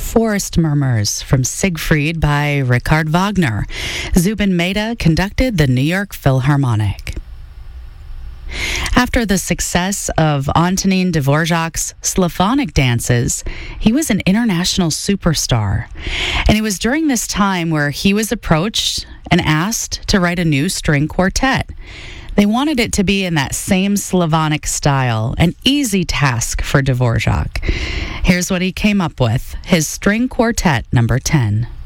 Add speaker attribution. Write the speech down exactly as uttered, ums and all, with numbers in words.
Speaker 1: Forest Murmurs from Siegfried by Richard Wagner. Zubin Mehta conducted the New York Philharmonic. After the success of Antonin Dvorak's symphonic dances, he was an international superstar. And it was during this time where he was approached and asked to write a new string quartet. They wanted it to be in that same Slavonic style, an easy task for Dvorak. Here's what he came up with, his string quartet number ten.